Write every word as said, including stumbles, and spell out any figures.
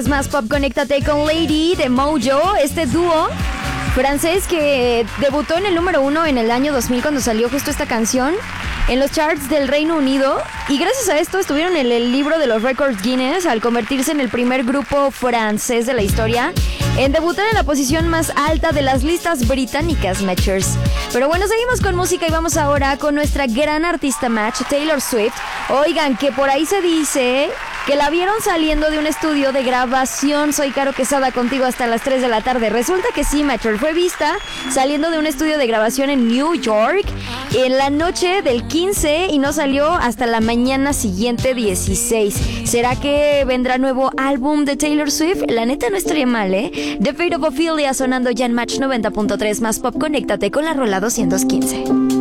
Más Pop, conéctate con Lady de Mojo, este dúo francés que debutó en el número uno en el año dos mil cuando salió justo esta canción en los charts del Reino Unido, y gracias a esto estuvieron en el libro de los récords Guinness al convertirse en el primer grupo francés de la historia en debutar en la posición más alta de las listas británicas, Matchers. Pero bueno, seguimos con música y vamos ahora con nuestra gran artista Match, Taylor Swift. Oigan, que por ahí se dice que la vieron saliendo de un estudio de grabación. Soy Caro Quesada contigo hasta las tres de la tarde. Resulta que sí, Matcher, fue vista saliendo de un estudio de grabación en New York en la noche del quince y no salió hasta la mañana siguiente, dieciséis. ¿Será que vendrá nuevo álbum de Taylor Swift? La neta no estaría mal, ¿eh? The Fate of Ophelia sonando ya en Match noventa punto tres más Pop. Conéctate con la rola doscientos quince.